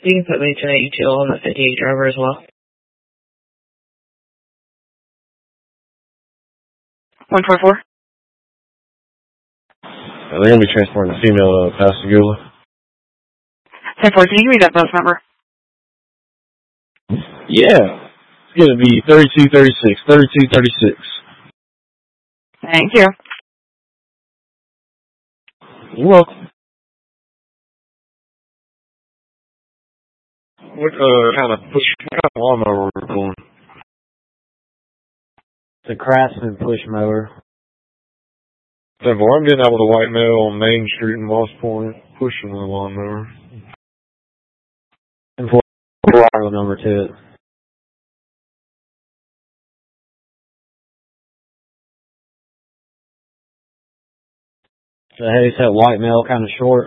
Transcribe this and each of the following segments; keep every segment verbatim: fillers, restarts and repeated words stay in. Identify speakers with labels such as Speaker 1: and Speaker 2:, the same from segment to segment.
Speaker 1: You can put me to eight two on the fifty-eight driver as well. one four four.
Speaker 2: Uh, they're going to be transporting a female to uh, Pascagoula.
Speaker 1: ten four, can you read that bus number?
Speaker 2: Yeah. It's going to be thirty-two thirty-six. thirty-two thirty-six.
Speaker 1: Thank you.
Speaker 2: You're welcome. What uh, kind of push, what kind of lawnmower we're going?
Speaker 3: The Craftsman push mower.
Speaker 2: ten four, I'm getting out with a white male on Main Street in Lost Point, pushing the lawnmower.
Speaker 3: ten four, serial number to it. So hey, it's that white male kind of short.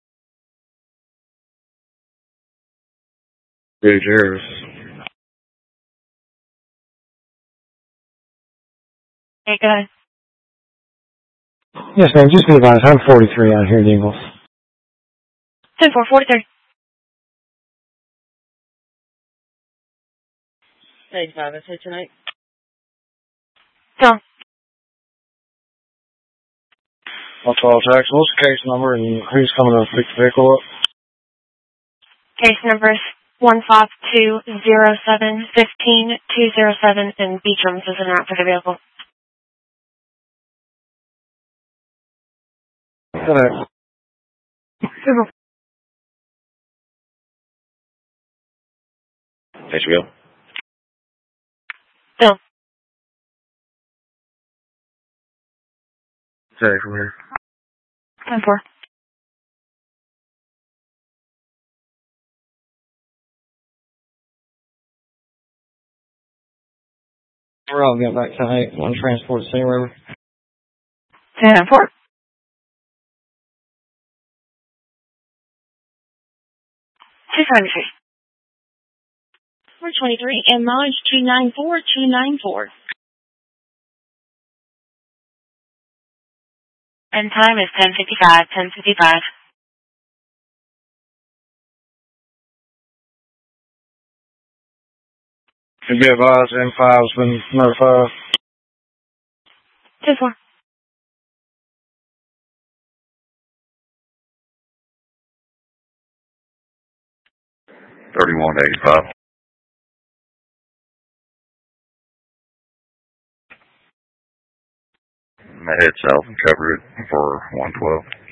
Speaker 2: Gage Harris.
Speaker 1: Hey, go ahead.
Speaker 3: Yes, ma'am. Just be advised, I'm forty-three out here in Ingles.
Speaker 1: ten four, forty-three. eighty-five, I say tonight. Tom.
Speaker 2: What's all tax? What's the case number and who's coming to pick the vehicle up?
Speaker 1: Case numbers one five two zero seven fifteen two zero seven and Beecham's is an route for the vehicle.
Speaker 2: Hello. H B O.
Speaker 1: Bill.
Speaker 2: Say from here.
Speaker 1: ten four.
Speaker 3: We're all going back tonight. One transport to Sing River.
Speaker 1: ten four. two seventy-three. four twenty-three and mileage two nine four two nine four. And time is ten fifty-five, ten fifty-five.
Speaker 2: Can be advised, M five's been notified.
Speaker 1: ten four.
Speaker 2: thirty-one eighty-five. I'm gonna head south and cover it for one twelve.